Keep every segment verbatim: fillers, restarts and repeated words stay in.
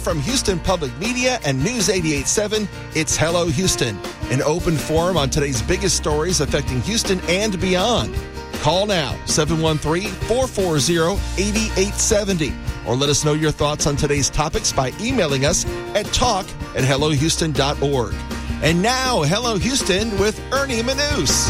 from Houston Public Media and News eighty-eight point seven, it's Hello Houston, an open forum on today's biggest stories affecting Houston and beyond. Call now, seven one three, four four zero, eight eight seven zero, or let us know your thoughts on today's topics by emailing us at talk at hello houston dot org. And now, Hello Houston with Ernie Manous.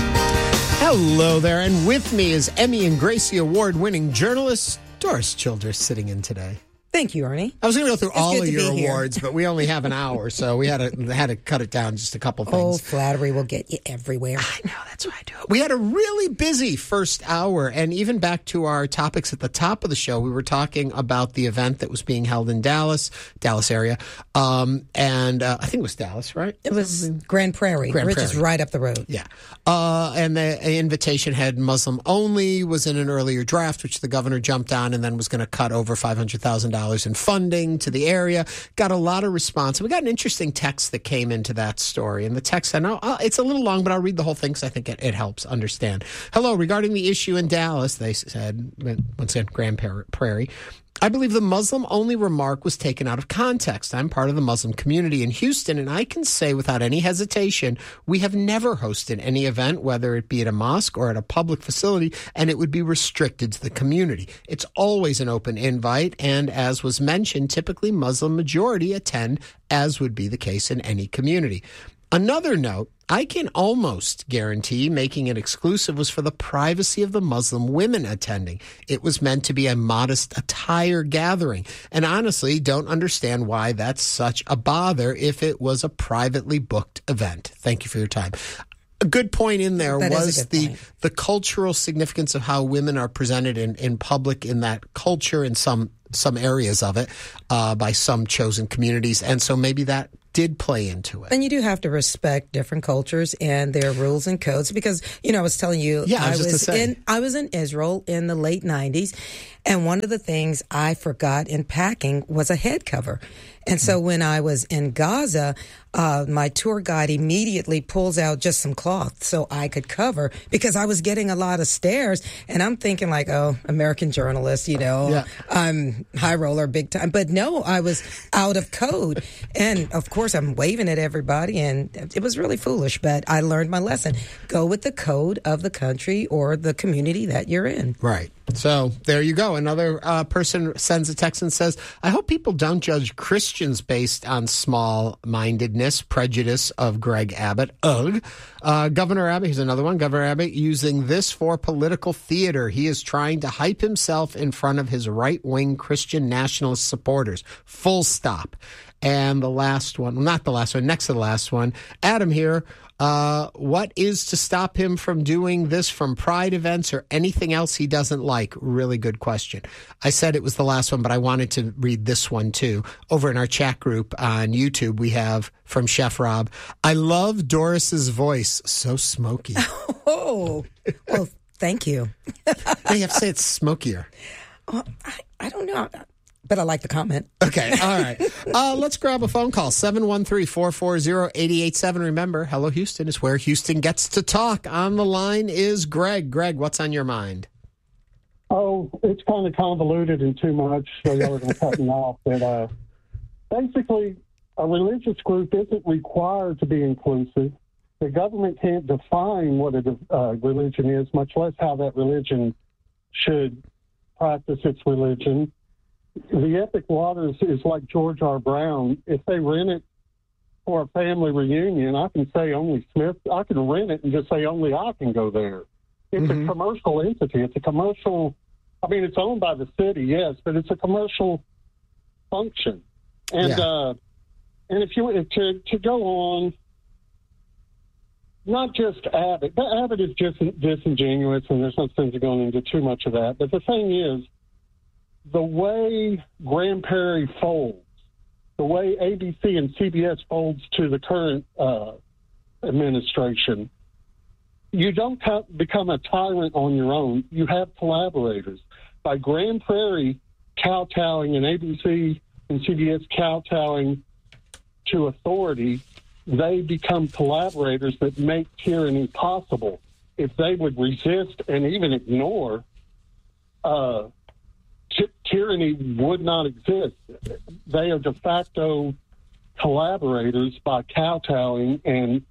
Hello there, and with me is Emmy and Gracie Award-winning journalist Doris Childress sitting in today. Thank you, Ernie. I was going to go through It's all good of to your be awards, here. but we only have an hour, so we had to had to cut it down just a couple things. Oh, flattery will get you everywhere. I know, that's why I do it. We had a really busy first hour, and even back to our topics at the top of the show, we were talking about the event that was being held in Dallas, Dallas area, um, and uh, I think it was Dallas, right? It was Grand Prairie, Grand which is Prairie. right up the road. Yeah. Uh, and the invitation had Muslim only, was in an earlier draft, which the governor jumped on and then was going to cut over five hundred thousand dollars in funding to the area. Got a lot of response. We got an interesting text that came into that story. And the text, I know uh, it's a little long, but I'll read the whole thing because I think it, it helps understand. Hello, regarding the issue in Dallas, they said, once again, Grand Prairie, I believe the Muslim-only remark was taken out of context. I'm part of the Muslim community in Houston, and I can say without any hesitation, we have never hosted any event, whether it be at a mosque or at a public facility, and it would be restricted to the community. It's always an open invite, and as was mentioned, typically Muslim majority attend, as would be the case in any community. Another note, I can almost guarantee making it exclusive was for the privacy of the Muslim women attending. It was meant to be a modest attire gathering. And honestly, don't understand why that's such a bother if it was a privately booked event. Thank you for your time. A good point in there That is a was good the, point. the cultural significance of how women are presented in, in public in that culture in some some areas of it uh, by some chosen communities. And so maybe that did play into it. And you do have to respect different cultures and their rules and codes because, you know, I was telling you, Yeah, I was I just was to say. in I was in Israel in the late nineties, and one of the things I forgot in packing was a head cover. And so when I was in Gaza, uh, my tour guide immediately pulls out just some cloth so I could cover because I was getting a lot of stares. And I'm thinking like, oh, American journalist, you know, Yeah. I'm high roller big time. But no, I was out of code. And of course, I'm waving at everybody. And it was really foolish. But I learned my lesson. Go with the code of the country or the community that you're in. Right. So there you go. Another uh, person sends a text and says, I hope people don't judge Christians based on small-mindedness, prejudice of Greg Abbott. Ugh. Uh, Governor Abbott, here's another one. Governor Abbott using this for political theater. He is trying to hype himself in front of his right-wing Christian nationalist supporters. Full stop. And the last one, well, not the last one, next to the last one, Adam here. Uh, what is to stop him from doing this from Pride events or anything else he doesn't like? Really good question. I said it was the last one, but I wanted to read this one too. Over in our chat group on YouTube, we have from Chef Rob, I love Doris's voice. So smoky. Oh, well, thank you. They have to say it's smokier. Oh, I, I don't know. But I like the comment. Okay, all right. Uh, let's grab a phone call, seven one three, four four zero, eight eight seven. Remember, Hello Houston is where Houston gets to talk. On the line is Greg. Greg, what's on your mind? Oh, it's kind of convoluted and too much, so y'all are going to cut me off. But uh, basically, a religious group isn't required to be inclusive. The government can't define what a uh, religion is, much less how that religion should practice its religion. The Epic Waters is like George R. Brown. If they rent it for a family reunion, I can say only Smith. I can rent it and just say only I can go there. It's Mm-hmm. a commercial entity. It's a commercial. I mean, it's owned by the city, yes, but it's a commercial function. And Yeah. uh, and if you to to go on, not just Abbott, but Abbott is just disingenuous, and there's no sense of going into too much of that. But the thing is, the way Grand Prairie folds, the way A B C and C B S folds to the current uh, administration, you don't have, become a tyrant on your own. You have collaborators. By Grand Prairie kowtowing and A B C and C B S kowtowing to authority, they become collaborators that make tyranny possible. If they would resist and even ignore, uh, ty- tyranny would not exist. they are de facto collaborators by kowtowing and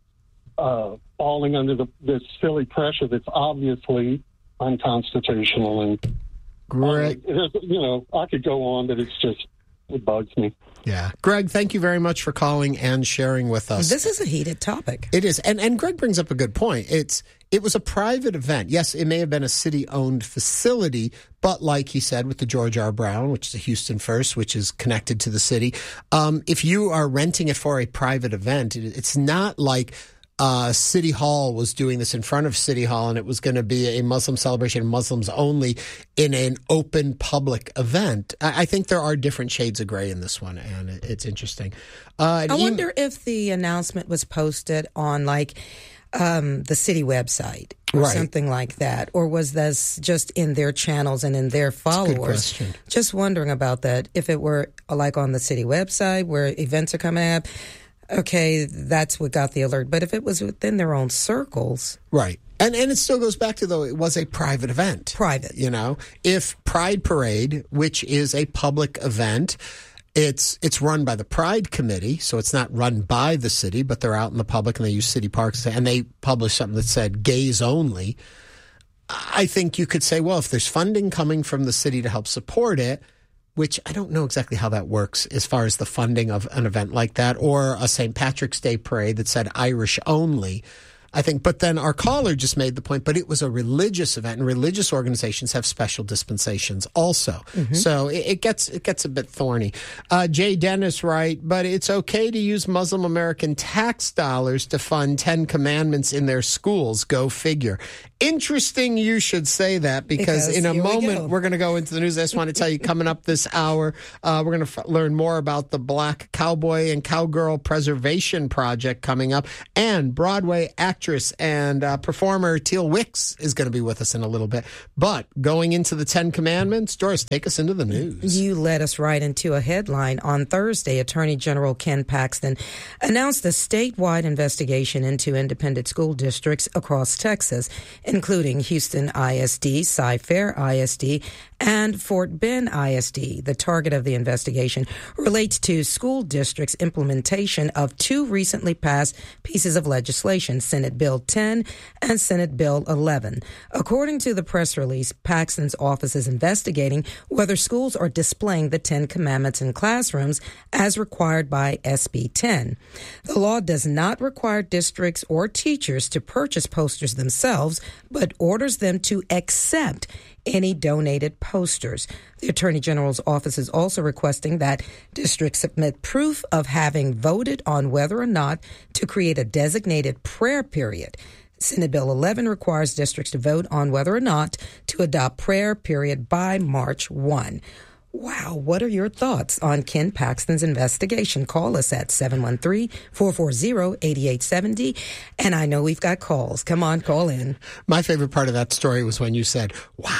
uh, falling under the, this silly pressure that's obviously unconstitutional. And Greg, um, you know, I could go on, but it's just, it bugs me. Yeah. Greg, thank you very much for calling and sharing with us. This is a heated topic. It is. And and Greg brings up a good point. It's It was a private event. Yes, it may have been a city-owned facility, but like he said, with the George R. Brown, which is a Houston First, which is connected to the city, um, if you are renting it for a private event, it, it's not like uh, City Hall was doing this in front of City Hall and it was going to be a Muslim celebration, Muslims only, in an open public event. I, I think there are different shades of gray in this one, and it, it's interesting. Uh, I wonder if the announcement was posted on, like, Um, the city website or right. something like that, or was this just in their channels and in their followers? That's a good question. Just wondering about that. If it were like on the city website where events are coming up, okay, that's what got the alert. But if it was within their own circles, right? And and it still goes back to, though, it was a private event. Private, you know, if Pride Parade, which is a public event. It's it's run by the Pride Committee, so it's not run by the city, but they're out in the public and they use city parks, and they publish something that said gays only. I think you could say, well, if there's funding coming from the city to help support it, which I don't know exactly how that works as far as the funding of an event like that, or a Saint Patrick's Day parade that said Irish only, I think. But then our caller just made the point, but it was a religious event, and religious organizations have special dispensations also. Mm-hmm. So it, it gets it gets a bit thorny. Uh, Jay Dennis, right, but it's okay to use Muslim American tax dollars to fund Ten Commandments in their schools. Go figure. Interesting you should say that, because, because in a moment we we're going to go into the news. I just want to tell you, coming up this hour, uh, we're going to f- learn more about the Black Cowboy and Cowgirl Preservation Project coming up, and Broadway actress and uh, performer Teal Wicks is going to be with us in a little bit. But going into the Ten Commandments, Doris, take us into the news. You led us right into a headline. On Thursday, Attorney General Ken Paxton announced a statewide investigation into independent school districts across Texas, including Houston I S D, Cy-Fair I S D, and Fort Bend I S D. The target of the investigation relates to school districts' implementation of two recently passed pieces of legislation, Senate Bill ten and Senate Bill eleven. According to the press release, Paxton's office is investigating whether schools are displaying the Ten Commandments in classrooms as required by S B ten. The law does not require districts or teachers to purchase posters themselves, but orders them to accept any donated posters. The Attorney General's office is also requesting that districts submit proof of having voted on whether or not to create a designated prayer period. Senate Bill eleven requires districts to vote on whether or not to adopt prayer period by March first. Wow, what are your thoughts on Ken Paxton's investigation? Call us at seven one three, four four zero, eight eight seven zero. And I know we've got calls. Come on, call in. My favorite part of that story was when you said, wow.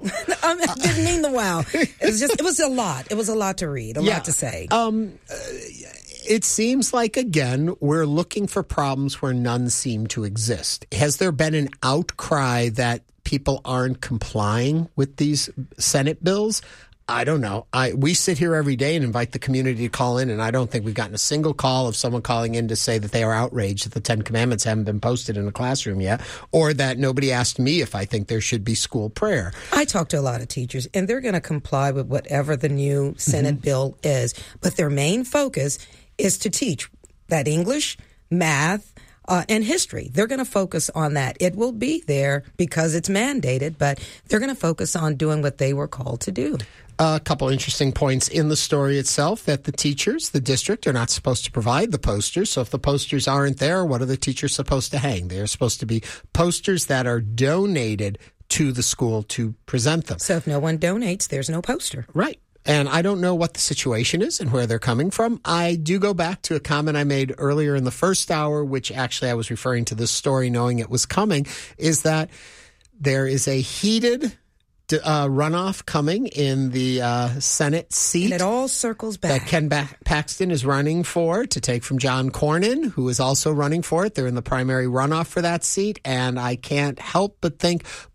I didn't mean the wow. It was just, it was a lot. It was a lot to read, a yeah. lot to say. Um, uh, it seems like, again, we're looking for problems where none seem to exist. Has there been an outcry that people aren't complying with these Senate bills? I don't know. I we sit here every day and invite the community to call in, and I don't think we've gotten a single call of someone calling in to say that they are outraged that the Ten Commandments haven't been posted in a classroom yet, or that nobody asked me if I think there should be school prayer. I talk to a lot of teachers, and they're going to comply with whatever the new Senate mm-hmm. bill is, but their main focus is to teach that English, math, Uh, and history. They're going to focus on that. It will be there because it's mandated, but they're going to focus on doing what they were called to do. A couple interesting points in the story itself, that the teachers, the district, are not supposed to provide the posters. So if the posters aren't there, what are the teachers supposed to hang? They're supposed to be posters that are donated to the school to present them. So if no one donates, there's no poster. Right. And I don't know what the situation is and where they're coming from. I do go back to a comment I made earlier in the first hour, which actually I was referring to this story knowing it was coming, is that there is a heated uh, runoff coming in the uh, Senate seat. And it all circles back. That Ken ba- Paxton is running for to take from John Cornyn, who is also running for it. They're in the primary runoff for that seat. And I can't help but think,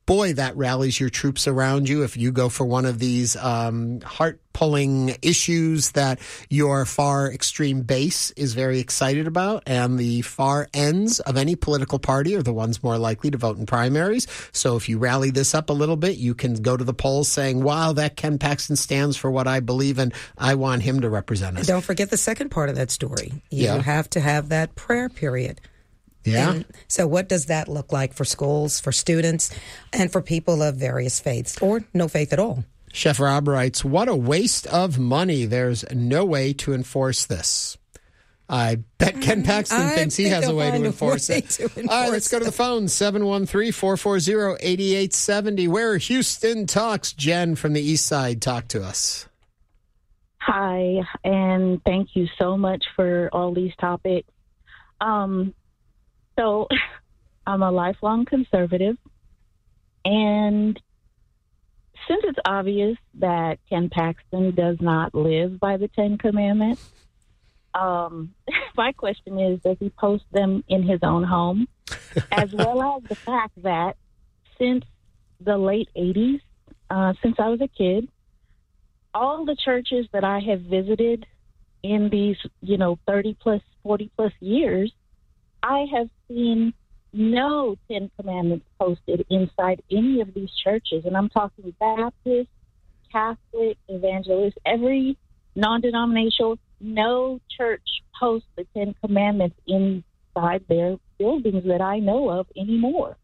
boy, that rallies your troops around you. If you go for one of these um, heart-pulling issues that your far extreme base is very excited about, and the far ends of any political party are the ones more likely to vote in primaries. So if you rally this up a little bit, you can go to the polls saying, wow, that Ken Paxton stands for what I believe in. I want him to represent us. Don't forget the second part of that story. You Yeah. have to have that prayer period. Yeah. And so what does that look like for schools, for students, and for people of various faiths or no faith at all? Chef Rob writes, what a waste of money. There's no way to enforce this. I bet Ken Paxton I thinks he think has a they'll way to find a enforce way it. to All right, enforce let's go to the it. phone, seven one three, four four zero, eight eight seven zero. Where Houston talks. Jen from the East Side, talk to us. Hi, and thank you so much for all these topics. Um, so I'm a lifelong conservative, and since it's obvious that Ken Paxton does not live by the Ten Commandments, um, my question is, does he post them in his own home? As well as the fact that since the late eighties, uh, since I was a kid, all the churches that I have visited in these, you know, thirty plus, forty plus years, I have seen no Ten Commandments posted inside any of these churches. And I'm talking Baptist, Catholic, Evangelist, every non-denominational, no church posts the Ten Commandments inside their buildings that I know of anymore.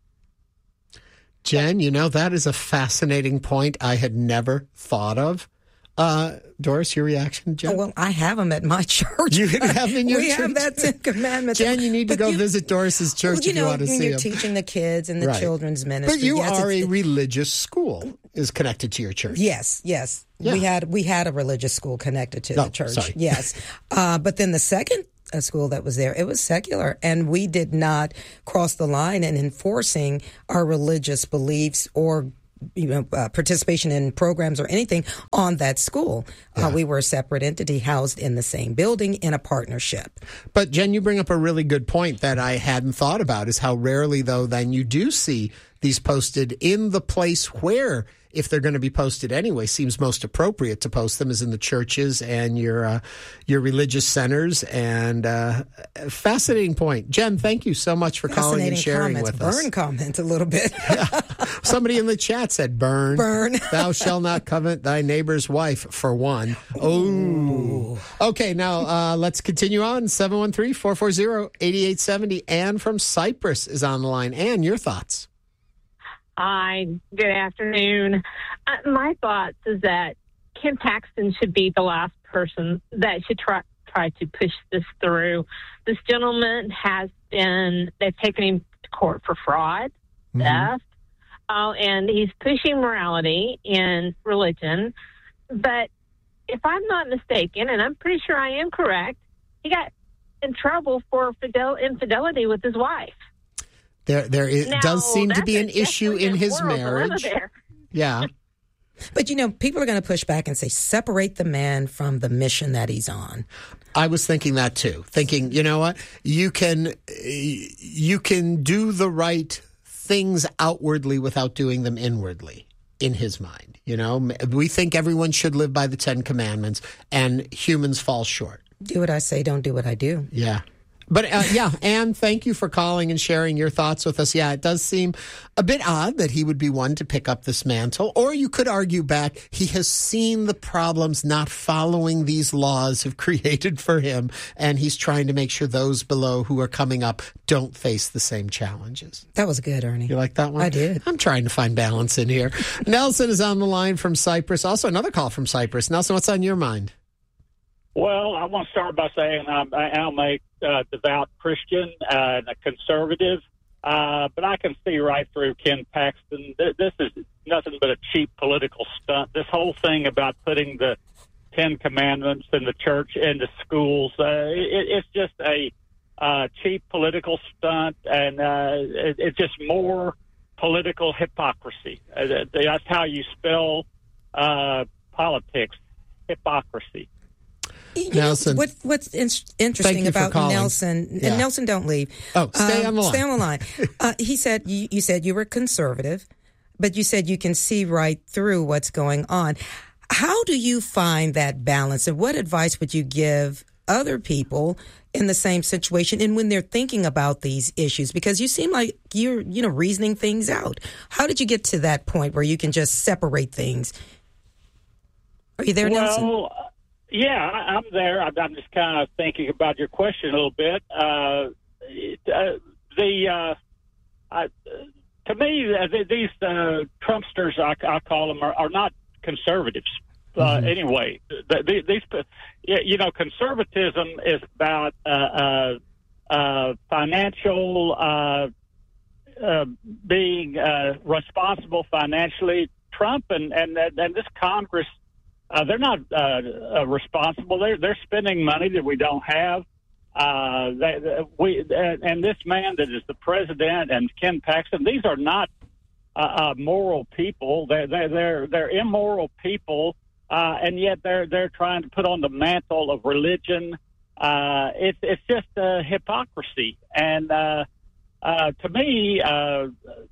Jen, you know, that is a fascinating point I had never thought of. Uh, Doris, your reaction, Jen? Oh, well, I have them at my church. You have them in your we church? have that Ten Commandments. Jen, you need to But go you- visit Doris's church Well, you if you know, want to when see you're him. teaching the kids and the Right. children's ministry. But you yes, are a it's- religious school is connected to your church. Yes, yes. Yeah. We had we had a religious school connected to Oh, the church. sorry. Yes. uh, but then the second uh, school that was there, it was secular, and we did not cross the line in enforcing our religious beliefs or you know, uh, participation in programs or anything on that school. Yeah. Uh, we were a separate entity housed in the same building in a partnership. But Jen, you bring up a really good point that I hadn't thought about is how rarely, though, then you do see these posted in the place where, if they're going to be posted anyway, seems most appropriate to post them is in the churches and your uh, your religious centers. And uh, fascinating point. Jen, thank you so much for calling and Fascinating sharing comments. with us. Burn comment a little bit. Somebody in the chat said, burn. Burn. Thou shalt not covet thy neighbor's wife, for one. Oh. Okay, now uh, let's continue on. seven one three, four four zero, eight eight seven zero. Anne from Cyprus is on the line. Anne, your thoughts? Hi, good afternoon. Uh, my thoughts is that Ken Paxton should be the last person that should try try to push this through. This gentleman has been, they've taken him to court for fraud, Mm-hmm. theft, uh, and he's pushing morality and religion. But if I'm not mistaken, and I'm pretty sure I am correct, he got in trouble for fidel- infidelity with his wife. There, there is, Now, does seem to that's be a an issue in different his world to live marriage. there. Yeah. But, you know, people are going to push back and say, separate the man from the mission that he's on. I was thinking that too. Thinking, you know what? You can you can do the right things outwardly without doing them inwardly in his mind. You know, we think everyone should live by the Ten Commandments, and humans fall short. Do what I say, don't do what I do. Yeah. But uh, yeah, Anne, thank you for calling and sharing your thoughts with us. Yeah, it does seem a bit odd that he would be one to pick up this mantle. Or you could argue back, he has seen the problems not following these laws have created for him, and he's trying to make sure those below who are coming up don't face the same challenges. That was good, Ernie. You like that one? I did. I'm trying to find balance in here. Nelson is on the line from Cyprus. Also, another call from Cyprus. Nelson, what's on your mind? Well, I want to start by saying I'm, I'm a uh, devout Christian uh, and a conservative, uh, but I can see right through Ken Paxton. This is nothing but a cheap political stunt. This whole thing about putting the Ten Commandments in the church into schools, uh, it, it's just a uh, cheap political stunt, and uh, it, it's just more political hypocrisy. Uh, that's how you spell uh, politics, hypocrisy. You Nelson. Know, what, what's in- Thank interesting you for about calling. Nelson, Yeah. and Nelson, don't leave. Oh, stay on the line. Stay on the line. uh, he said, you, you said you were conservative, but you said you can see right through what's going on. How do you find that balance, and what advice would you give other people in the same situation and when they're thinking about these issues? Because you seem like you're, you know, reasoning things out. How did you get to that point where you can just separate things? Are you there, Nelson? Well, yeah, I'm there. I'm just kind of thinking about your question a little bit. Uh, it, uh, the uh, I, to me, uh, these uh, Trumpsters, I, I call them, are, are not conservatives. Uh, mm-hmm. Anyway, the, these, you know, conservatism is about uh, uh, uh, financial uh, uh, being uh, responsible financially. Trump and and and this Congress, uh, they're not uh, uh, responsible. They're they're spending money that we don't have. Uh, they, they, we and this man that is the president and Ken Paxton, these are not uh, uh, moral people. They're they're they're, they're immoral people. Uh, and yet they're they're trying to put on the mantle of religion. Uh, it's it's just uh, hypocrisy, and uh, uh, to me, uh,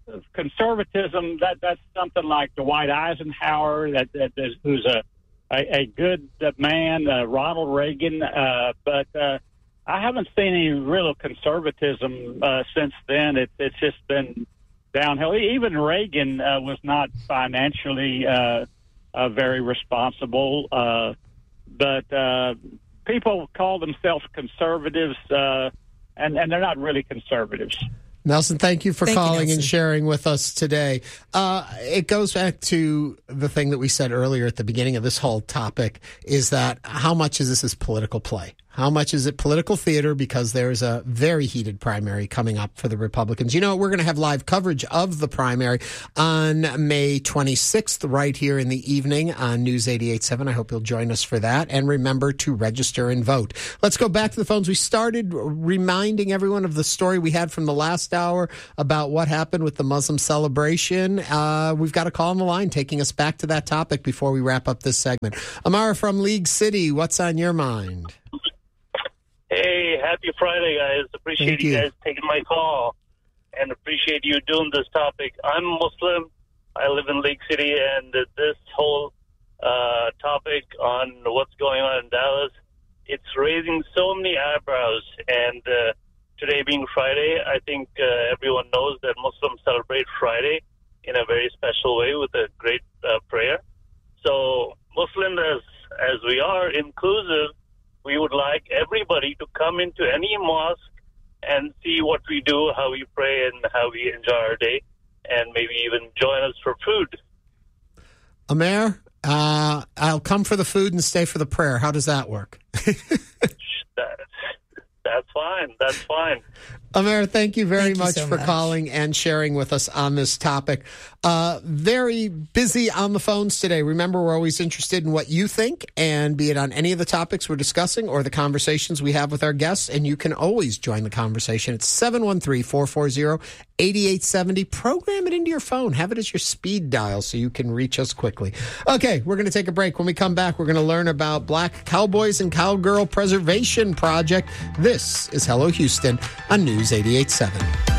conservatism that that's something like Dwight Eisenhower, that, that is, who's a, a a good man, uh, Ronald Reagan, uh, but uh, I haven't seen any real conservatism uh, since then. It's it's just been downhill. Even Reagan uh, was not financially Uh, Uh, very responsible, uh, but uh, people call themselves conservatives, uh, and, and they're not really conservatives. Nelson, thank you for thank calling you, and sharing with us today. Uh, it goes back to the thing that we said earlier at the beginning of this whole topic, is that how much is this is political play? How much is it political theater? Because there's a very heated primary coming up for the Republicans. You know, we're going to have live coverage of the primary on May twenty-sixth right here in the evening on News eighty-eight point seven. I hope you'll join us for that. And remember to register and vote. Let's go back to the phones. We started reminding everyone of the story we had from the last hour about what happened with the Muslim celebration. Uh, we've got a call on the line taking us back to that topic before we wrap up this segment. Amara from League City, what's on your mind? Hey, happy Friday, guys. Appreciate you. you guys taking my call and appreciate you doing this topic. I'm Muslim. I live in Lake City, and this whole uh, topic on what's going on in Dallas, it's raising so many eyebrows. And uh, today being Friday, I think uh, everyone knows that Muslims celebrate Friday in a very special way with a great uh, prayer. So Muslims, as, as we are, inclusive, we would like everybody to come into any mosque and see what we do, how we pray, and how we enjoy our day, and maybe even join us for food. Amer, uh, I'll come for the food and stay for the prayer. How does that work? that, that's fine. That's fine. Amer, thank you very thank much you so for much. calling and sharing with us on this topic. Uh, very busy on the phones today. Remember, we're always interested in what you think, and be it on any of the topics we're discussing or the conversations we have with our guests, and you can always join the conversation. It's seven one three, four four zero, eight eight seven zero. Program it into your phone. Have it as your speed dial so you can reach us quickly. Okay, we're going to take a break. When we come back, we're going to learn about Black Cowboys and Cowgirl Preservation Project. This is Hello Houston on News eighty-eight point seven.